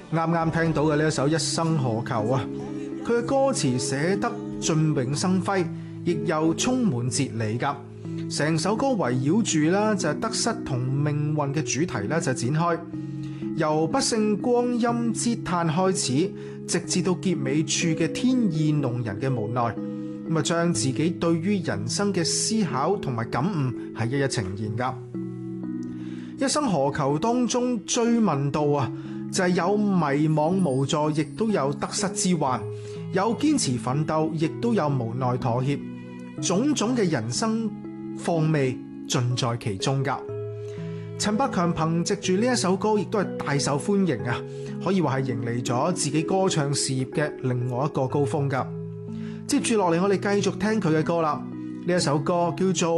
啱啱聽到嘅呢一首《一生何求》啊，佢嘅歌詞寫得雋永生輝，亦又充滿哲理㗎。成首歌圍繞住啦就係得失同命運嘅主題咧就展開，由不勝光陰嗟嘆開始，直至到結尾處嘅天意弄人嘅無奈，咁啊將自己對於人生嘅思考同埋感悟係一一呈現㗎。一生何求當中追問到啊，就係有迷惘無助，亦都有得失之患，有堅持奮鬥，亦都有無奈妥協，種種嘅人生況味盡在其中㗎。陳百強憑藉住呢一首歌，亦都係大受歡迎啊，可以話係迎嚟咗自己歌唱事業嘅另外一個高峰㗎。接住落嚟，我哋繼續聽佢嘅歌啦。呢一首歌叫做